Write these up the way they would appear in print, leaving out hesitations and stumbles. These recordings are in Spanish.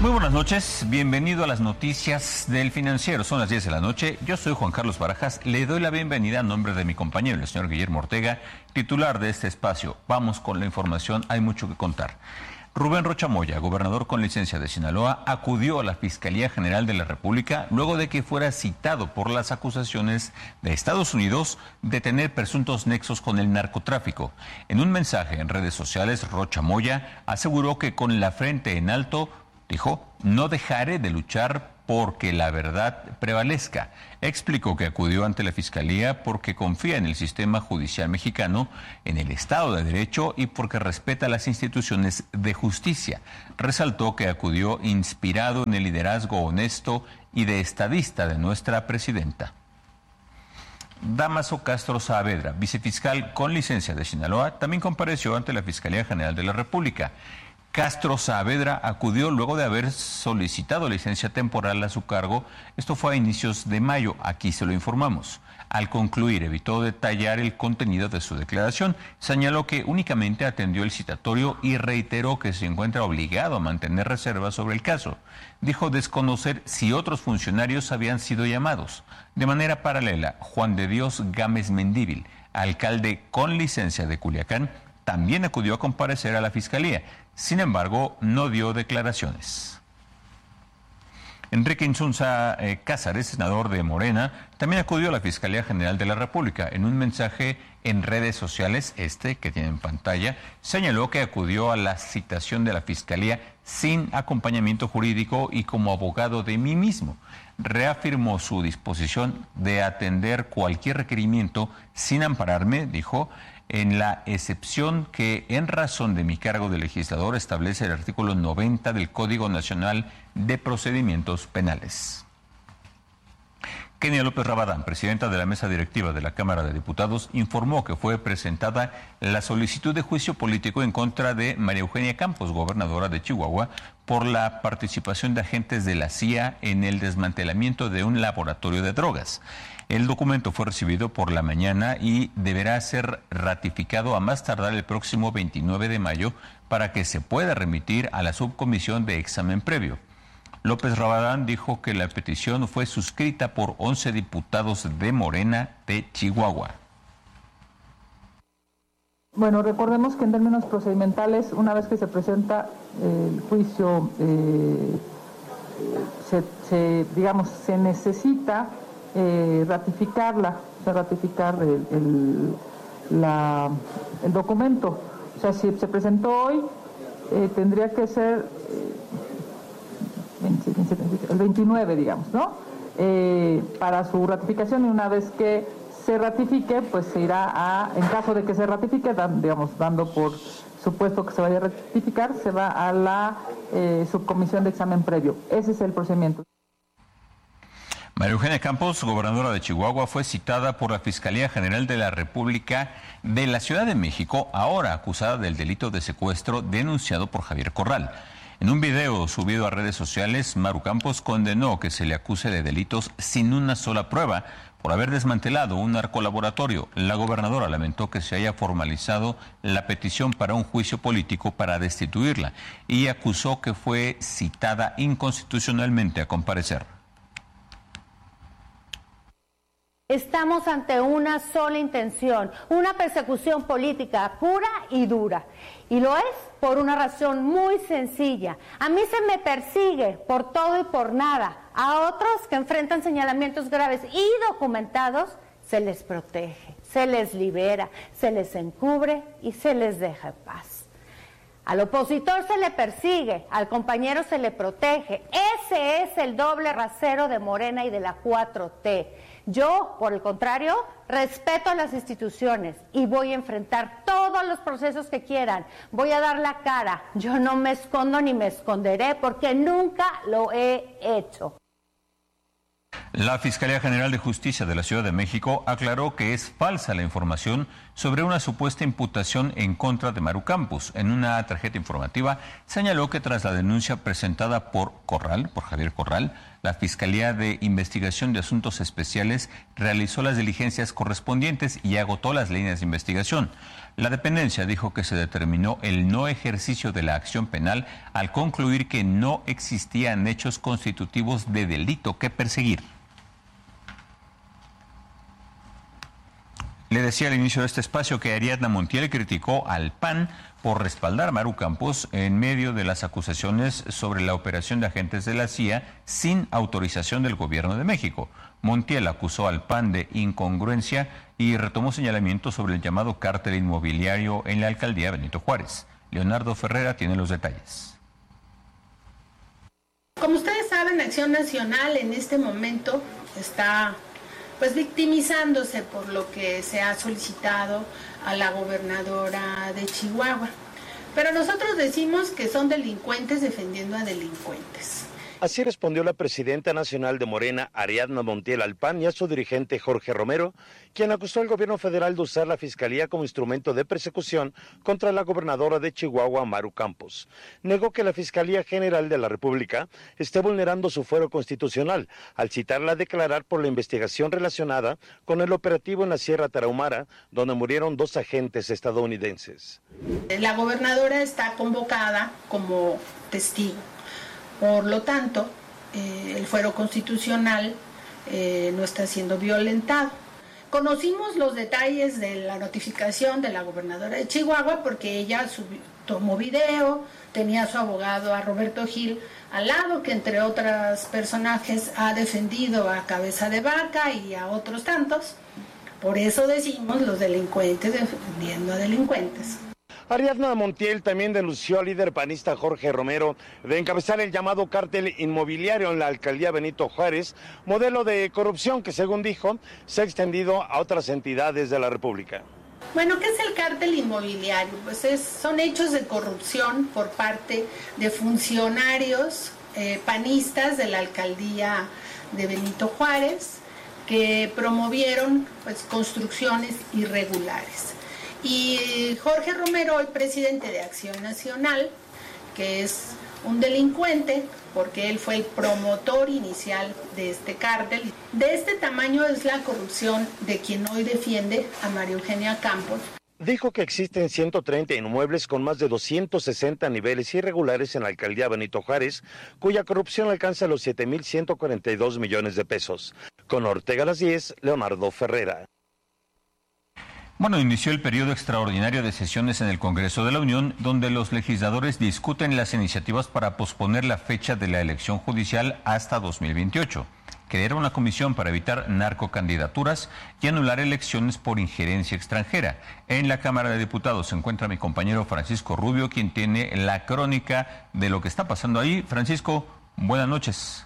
Muy buenas noches, bienvenido a las noticias del Financiero. Son las 10 de la noche, yo soy Juan Carlos Barajas, le doy la bienvenida a nombre de mi compañero, el señor Guillermo Ortega, titular de este espacio. Vamos con la información, hay mucho que contar. Rubén Rocha Moya, gobernador con licencia de Sinaloa, acudió a la Fiscalía General de la República luego de que fuera citado por las acusaciones de Estados Unidos de tener presuntos nexos con el narcotráfico. En un mensaje en redes sociales, Rocha Moya aseguró que con la frente en alto, dijo, no dejaré de luchar porque la verdad prevalezca. Explicó que acudió ante la Fiscalía porque confía en el sistema judicial mexicano, en el Estado de Derecho y porque respeta las instituciones de justicia. Resaltó que acudió inspirado en el liderazgo honesto y de estadista de nuestra presidenta. Dámaso Castro Saavedra, vicefiscal con licencia de Sinaloa, también compareció ante la Fiscalía General de la República. Castro Saavedra acudió luego de haber solicitado licencia temporal a su cargo. Esto fue a inicios de mayo, aquí se lo informamos. Al concluir, evitó detallar el contenido de su declaración. Señaló que únicamente atendió el citatorio y reiteró que se encuentra obligado a mantener reservas sobre el caso. Dijo desconocer si otros funcionarios habían sido llamados. De manera paralela, Juan de Dios Gámez Mendívil, alcalde con licencia de Culiacán, también acudió a comparecer a la Fiscalía. Sin embargo, no dio declaraciones. Enrique Insunza Cázares, senador de Morena, también acudió a la Fiscalía General de la República. En un mensaje en redes sociales, que tiene en pantalla, señaló que acudió a la citación de la Fiscalía sin acompañamiento jurídico y como abogado de mí mismo. Reafirmó su disposición de atender cualquier requerimiento sin ampararme, dijo, en la excepción que en razón de mi cargo de legislador establece el artículo 90 del Código Nacional de Procedimientos Penales. Kenia López Rabadán, presidenta de la mesa directiva de la Cámara de Diputados, informó que fue presentada la solicitud de juicio político en contra de María Eugenia Campos, gobernadora de Chihuahua, por la participación de agentes de la CIA en el desmantelamiento de un laboratorio de drogas. El documento fue recibido por la mañana y deberá ser ratificado a más tardar el próximo 29 de mayo para que se pueda remitir a la subcomisión de examen previo. López Rabadán dijo que la petición fue suscrita por 11 diputados de Morena de Chihuahua. Bueno, recordemos que en términos procedimentales, una vez que se presenta el juicio, se necesita ratificar el documento. O sea, si se presentó hoy, tendría que ser el 29, digamos, ¿no? Para su ratificación, y una vez que se ratifique, pues se irá en caso de que se ratifique, dando por supuesto que se vaya a ratificar, se va a la subcomisión de examen previo. Ese es el procedimiento. María Eugenia Campos, gobernadora de Chihuahua, fue citada por la Fiscalía General de la República de la Ciudad de México, ahora acusada del delito de secuestro denunciado por Javier Corral. En un video subido a redes sociales, Maru Campos condenó que se le acuse de delitos sin una sola prueba por haber desmantelado un narcolaboratorio. La gobernadora lamentó que se haya formalizado la petición para un juicio político para destituirla y acusó que fue citada inconstitucionalmente a comparecer. Estamos ante una sola intención, una persecución política pura y dura. Y lo es por una razón muy sencilla. A mí se me persigue por todo y por nada. A otros que enfrentan señalamientos graves y documentados, se les protege, se les libera, se les encubre y se les deja en paz. Al opositor se le persigue, al compañero se le protege. Ese es el doble rasero de Morena y de la 4T. Yo, por el contrario, respeto a las instituciones y voy a enfrentar todos los procesos que quieran. Voy a dar la cara. Yo no me escondo ni me esconderé porque nunca lo he hecho. La Fiscalía General de Justicia de la Ciudad de México aclaró que es falsa la información sobre una supuesta imputación en contra de Maru Campos. En una tarjeta informativa señaló que tras la denuncia presentada por Javier Corral, La Fiscalía de Investigación de Asuntos Especiales realizó las diligencias correspondientes y agotó las líneas de investigación. La dependencia dijo que se determinó el no ejercicio de la acción penal al concluir que no existían hechos constitutivos de delito que perseguir. Le decía al inicio de este espacio que Ariadna Montiel criticó al PAN por respaldar a Maru Campos en medio de las acusaciones sobre la operación de agentes de la CIA sin autorización del gobierno de México. Montiel acusó al PAN de incongruencia y retomó señalamientos sobre el llamado cártel inmobiliario en la alcaldía Benito Juárez. Leonardo Ferrera tiene los detalles. Como ustedes saben, Acción Nacional en este momento está victimizándose por lo que se ha solicitado a la gobernadora de Chihuahua. Pero nosotros decimos que son delincuentes defendiendo a delincuentes. Así respondió la presidenta nacional de Morena, Ariadna Montiel, al PAN y a su dirigente Jorge Romero, quien acusó al gobierno federal de usar la fiscalía como instrumento de persecución contra la gobernadora de Chihuahua, Maru Campos. Negó que la Fiscalía General de la República esté vulnerando su fuero constitucional al citarla a declarar por la investigación relacionada con el operativo en la Sierra Tarahumara, donde murieron 2 agentes estadounidenses. La gobernadora está convocada como testigo. Por lo tanto, el fuero constitucional no está siendo violentado. Conocimos los detalles de la notificación de la gobernadora de Chihuahua porque ella tomó video, tenía a su abogado, a Roberto Gil, al lado, que entre otros personajes ha defendido a Cabeza de Vaca y a otros tantos. Por eso decimos los delincuentes defendiendo a delincuentes. Ariadna Montiel también denunció al líder panista Jorge Romero de encabezar el llamado cártel inmobiliario en la alcaldía Benito Juárez, modelo de corrupción que, según dijo, se ha extendido a otras entidades de la República. Bueno, ¿qué es el cártel inmobiliario? Pues son hechos de corrupción por parte de funcionarios panistas de la alcaldía de Benito Juárez que promovieron construcciones irregulares. Y Jorge Romero, el presidente de Acción Nacional, que es un delincuente, porque él fue el promotor inicial de este cártel. De este tamaño es la corrupción de quien hoy defiende a María Eugenia Campos. Dijo que existen 130 inmuebles con más de 260 niveles irregulares en la alcaldía Benito Juárez, cuya corrupción alcanza los 7.142 millones de pesos. Con Ortega a las 10, Leonardo Ferrera. Bueno, inició el periodo extraordinario de sesiones en el Congreso de la Unión, donde los legisladores discuten las iniciativas para posponer la fecha de la elección judicial hasta 2028, crear una comisión para evitar narcocandidaturas y anular elecciones por injerencia extranjera. En la Cámara de Diputados se encuentra mi compañero Francisco Rubio, quien tiene la crónica de lo que está pasando ahí. Francisco, buenas noches.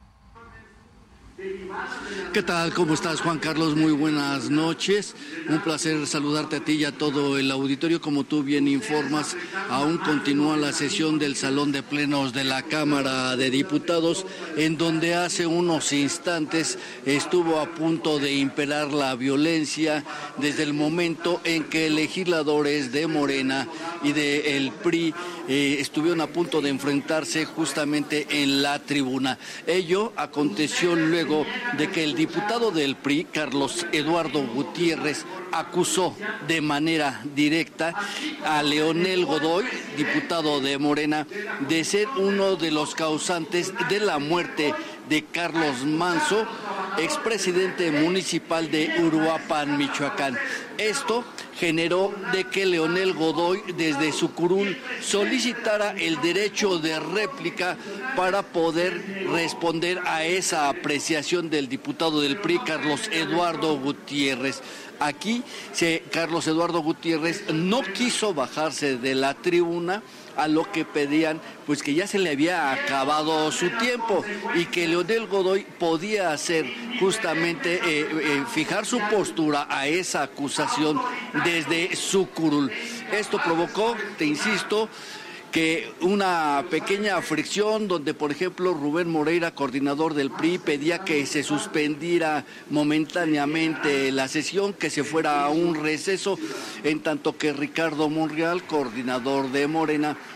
¿Qué tal? ¿Cómo estás, Juan Carlos? Muy buenas noches. Un placer saludarte a ti y a todo el auditorio. Como tú bien informas, aún continúa la sesión del Salón de Plenos de la Cámara de Diputados, en donde hace unos instantes estuvo a punto de imperar la violencia desde el momento en que legisladores de Morena y del PRI estuvieron a punto de enfrentarse justamente en la tribuna. Ello aconteció luego de que el diputado del PRI, Carlos Eduardo Gutiérrez, acusó de manera directa a Leonel Godoy, diputado de Morena, de ser uno de los causantes de la muerte de Carlos Manso, expresidente municipal de Uruapan, Michoacán. Esto generó de que Leonel Godoy desde su curul solicitara el derecho de réplica para poder responder a esa apreciación del diputado del PRI, Carlos Eduardo Gutiérrez. Aquí, Carlos Eduardo Gutiérrez no quiso bajarse de la tribuna, a lo que pedían, pues que ya se le había acabado su tiempo y que Leonel Godoy podía hacer justamente fijar su postura a esa acusación desde su curul. Esto provocó, te insisto, que una pequeña fricción donde, por ejemplo, Rubén Moreira, coordinador del PRI, pedía que se suspendiera momentáneamente la sesión, que se fuera a un receso, en tanto que Ricardo Monreal, coordinador de Morena,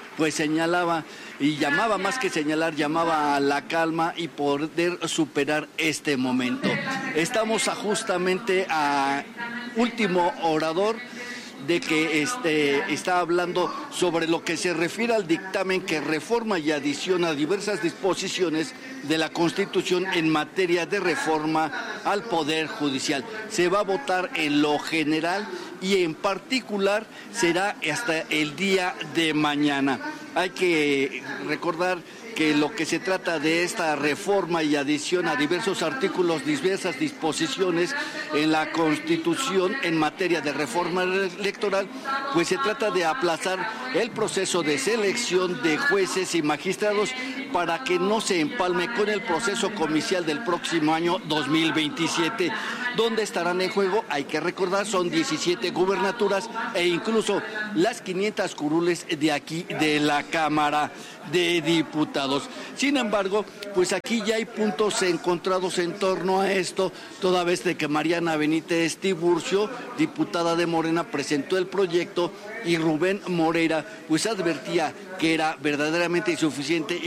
pues señalaba y llamaba, más que señalar, llamaba a la calma y poder superar este momento. Estamos justamente a último orador de que está hablando sobre lo que se refiere al dictamen que reforma y adiciona diversas disposiciones de la Constitución en materia de reforma al Poder Judicial. Se va a votar en lo general y en particular será hasta el día de mañana. Hay que recordar que lo que se trata de esta reforma y adición a diversos artículos, diversas disposiciones en la Constitución en materia de reforma electoral, pues se trata de aplazar el proceso de selección de jueces y magistrados para que no se empalme con el proceso comicial del próximo año 2027, donde estarán en juego, hay que recordar, son 17 gubernaturas e incluso las 500 curules de aquí de la Cámara de Diputados. Sin embargo, pues aquí ya hay puntos encontrados en torno a esto, toda vez de que Mariana Benítez Tiburcio, diputada de Morena, presentó el proyecto y Rubén Moreira pues advertía que era verdaderamente insuficiente